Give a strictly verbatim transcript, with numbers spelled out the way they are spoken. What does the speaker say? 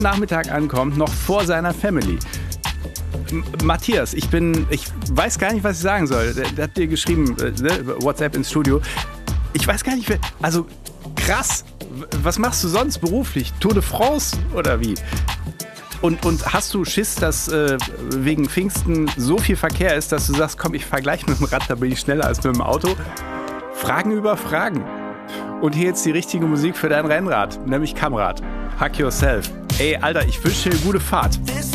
Nachmittag ankommt, noch vor seiner Family. M- Matthias, ich bin, ich weiß gar nicht, was ich sagen soll. Der, der hat dir geschrieben, äh, ne, WhatsApp ins Studio. Ich weiß gar nicht, wer, also krass. Was machst du sonst beruflich? Tour de France oder wie? Und, und hast du Schiss, dass äh, wegen Pfingsten so viel Verkehr ist, dass du sagst, komm, ich fahr gleich mit dem Rad, da bin ich schneller als mit dem Auto? Fragen über Fragen. Und hier jetzt die richtige Musik für dein Rennrad, nämlich Kamrad. Hack yourself. Ey, Alter, ich wünsche dir eine gute Fahrt.